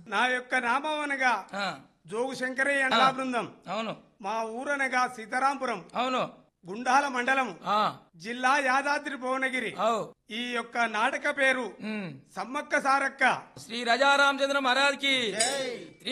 నా యొక్క నామం అనగా ఆ, జోగు శంకరయ్య అండా బృందం. అవును మా ఊరనగా సీతారాంపురం, అవును గుండాల మండలం, ఆ, జిల్లా యాదాద్రి భువనగిరి. అవు ఈ యొక్క నాటక పేరు ఉమ్. సమ్మక్క సారక్క. శ్రీ రాజారామచంద్ర మహారాజ్ కి